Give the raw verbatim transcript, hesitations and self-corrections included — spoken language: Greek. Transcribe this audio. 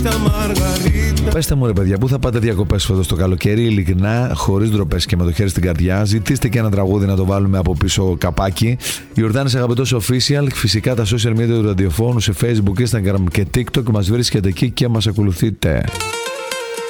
Πέστε μου ρε παιδιά, πού θα πάτε διακοπές φέτος το καλοκαίρι, ειλικρινά, χωρίς ντροπές και με το χέρι στην καρδιά. Ζητήστε και ένα τραγούδι να το βάλουμε από πίσω καπάκι. Ιορδάνης Αγαπητός Official, φυσικά τα social media του ραδιοφώνου σε Facebook, Instagram και TikTok. Μας βρίσκεται εκεί και μας ακολουθείτε.